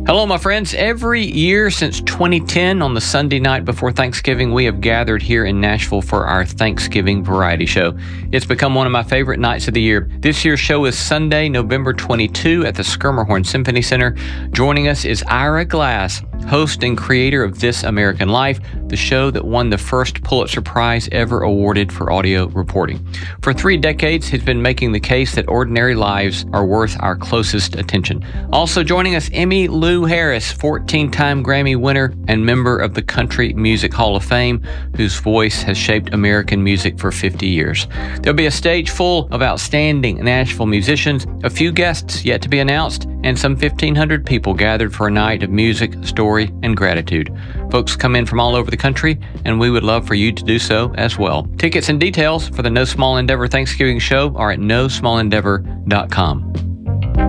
Hello, my friends. Every year since 2010, on the Sunday night before Thanksgiving, we have gathered here in Nashville for our Thanksgiving Variety Show. It's become one of my favorite nights of the year. This year's show is Sunday, November 22 at the Schermerhorn Symphony Center. Joining us is Ira Glass, host and creator of This American Life, the show that won the first Pulitzer Prize ever awarded for audio reporting. For 3 decades, he's been making the case that ordinary lives are worth our closest attention. Also joining us, Emmylou Harris, 14-time Grammy winner and member of the Country Music Hall of Fame, whose voice has shaped American music for 50 years. There'll be a stage full of outstanding Nashville musicians, a few guests yet to be announced, and some 1,500 people gathered for a night of music, story, and gratitude. Folks come in from all over the country, and we would love for you to do so as well. Tickets and details for the No Small Endeavor Thanksgiving show are at nosmallendeavor.com.